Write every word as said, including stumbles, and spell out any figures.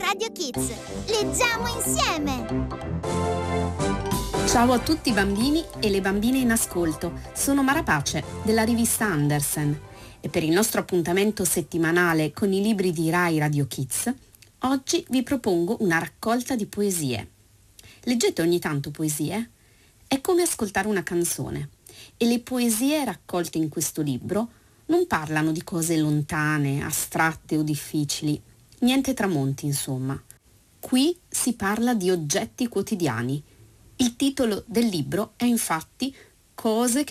Radio Kids. Leggiamo insieme! Ciao a tutti i bambini e le bambine in ascolto. Sono Mara Pace della rivista Andersen e per il nostro appuntamento settimanale con i libri di Rai Radio Kids, oggi vi propongo una raccolta di poesie. Leggete ogni tanto poesie? È come ascoltare una canzone e le poesie raccolte in questo libro non parlano di cose lontane, astratte o difficili, niente tramonti insomma. Qui si parla di oggetti quotidiani. Il titolo del libro è infatti Cose che